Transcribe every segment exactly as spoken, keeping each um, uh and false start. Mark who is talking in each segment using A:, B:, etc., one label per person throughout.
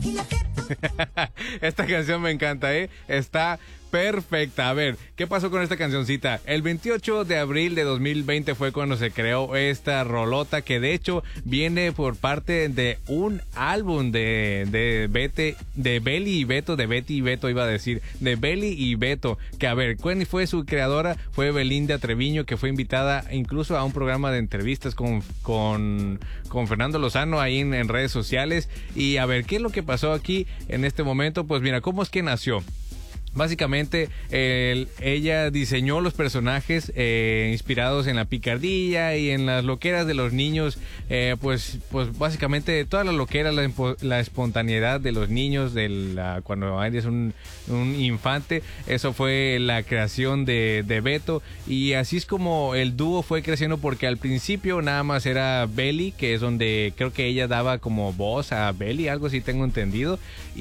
A: Esta canción me encanta, ¿eh? Está perfecta. A ver, ¿qué pasó con esta cancioncita? El veintiocho de abril de dos mil veinte fue cuando se creó esta rolota, que de hecho viene por parte de un álbum de, de, Bete, de Belly y Beto, de Betty y Beto iba a decir, de Belly y Beto, que a ver, ¿quién fue su creadora? Fue Belinda Treviño, que fue invitada incluso a un programa de entrevistas con, con, con Fernando Lozano ahí en, en redes sociales. Y a ver, ¿qué es lo que pasó aquí en este momento? Pues mira, ¿cómo es que nació? Básicamente, el, ella diseñó los personajes eh, inspirados en la picardía y en las loqueras de los niños, eh, pues, pues básicamente toda la loquera, la, la espontaneidad de los niños, de la, cuando eres un, un infante, eso fue la creación de, de Beto, y así es como el dúo fue creciendo, porque al principio nada más era Belly, que es donde creo que ella daba como voz a Belly, algo así tengo entendido,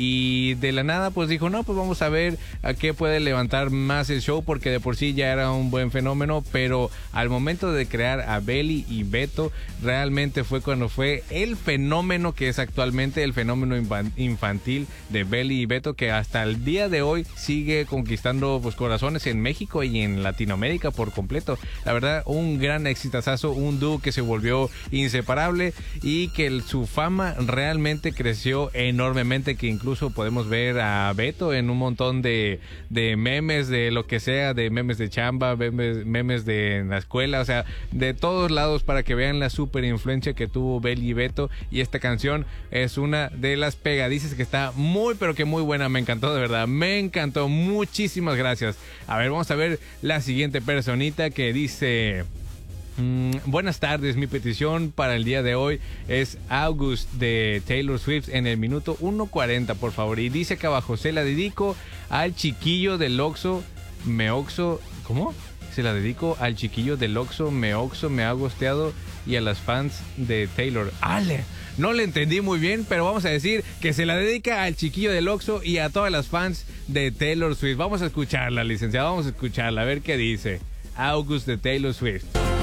A: y de la nada pues dijo, no, pues vamos a ver a qué puede levantar más el show, porque de por sí ya era un buen fenómeno, pero al momento de crear a Belly y Beto, realmente fue cuando fue el fenómeno que es actualmente el fenómeno infantil de Belly y Beto, que hasta el día de hoy sigue conquistando pues corazones en México y en Latinoamérica por completo. La verdad, un gran exitazazo, un dúo que se volvió inseparable y que su fama realmente creció enormemente, que incluso podemos ver a Beto en un montón de de memes, de lo que sea, de memes de chamba, memes, memes de la escuela, o sea, de todos lados, para que vean la super influencia que tuvo Belly y Beto. Y esta canción es una de las pegadizas que está muy, pero que muy buena. Me encantó, de verdad, me encantó. Muchísimas gracias. A ver, vamos a ver la siguiente personita que dice... Mm, buenas tardes, mi petición para el día de hoy es August de Taylor Swift en el minuto uno cuarenta, por favor. Y dice acá abajo, se la dedico al chiquillo del Oxxo, me Oxxo, ¿cómo? Se la dedico al chiquillo del Oxxo, me Oxxo, me ha gosteado, y a las fans de Taylor. ¡Ale! No le entendí muy bien, pero vamos a decir que se la dedica al chiquillo del Oxxo y a todas las fans de Taylor Swift. Vamos a escucharla, licenciada, vamos a escucharla, a ver qué dice. August de Taylor Swift.